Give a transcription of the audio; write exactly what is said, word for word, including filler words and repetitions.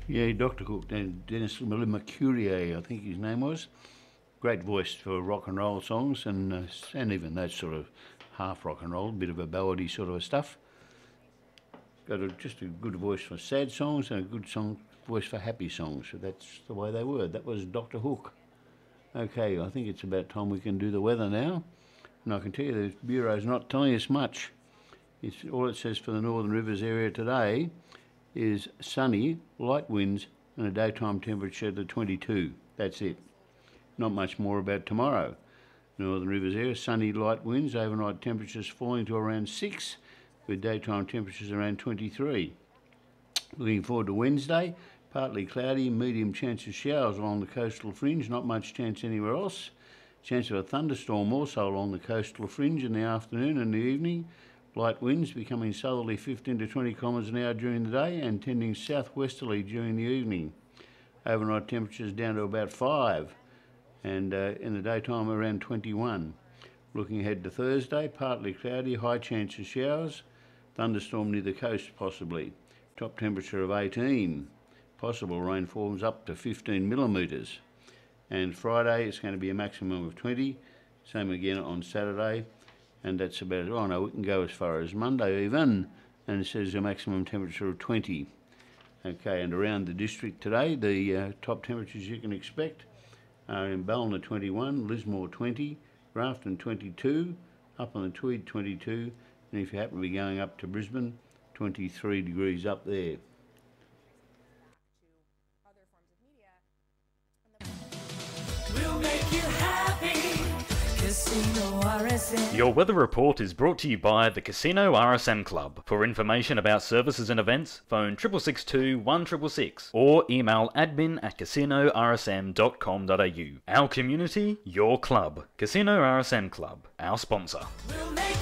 Yeah, Doctor Hook, Dennis Mercurier, I think his name was. Great voice for rock and roll songs, and uh, and even that sort of half rock and roll, bit of a ballady sort of stuff. Got a, just a good voice for sad songs and a good song voice for happy songs. So that's the way they were. That was Doctor Hook. Okay, I think it's about time we can do the weather now. And I can tell you the Bureau's not telling us much. It's, all it says for the Northern Rivers area today is sunny, light winds and a daytime temperature of twenty-two. That's it. Not much more about tomorrow. Northern Rivers area, sunny, light winds, overnight temperatures falling to around six, with daytime temperatures around twenty-three. Looking forward to Wednesday, partly cloudy, medium chance of showers along the coastal fringe, not much chance anywhere else. Chance of a thunderstorm also along the coastal fringe in the afternoon and the evening. Light winds becoming southerly fifteen to twenty kilometres an hour during the day and tending southwesterly during the evening. Overnight temperatures down to about five and uh, in the daytime around twenty-one. Looking ahead to Thursday, partly cloudy, high chance of showers, thunderstorm near the coast possibly. Top temperature of eighteen. Possible rainfalls up to fifteen millimetres. And Friday it's going to be a maximum of twenty. Same again on Saturday. And that's about it. Oh no, we can go as far as Monday even, and it says a maximum temperature of twenty. Okay, and around the district today, the uh, top temperatures you can expect are in Ballina twenty-one, Lismore twenty, Grafton twenty-two, up on the Tweed twenty-two, and if you happen to be going up to Brisbane, twenty-three degrees up there. We'll make you happy. Casino R S M. Your weather report is brought to you by the Casino R S M Club. For information about services and events, phone six six two, one six six six or email admin at casino r s m dot com dot a u. Our community, your club. Casino R S M Club, our sponsor. We'll make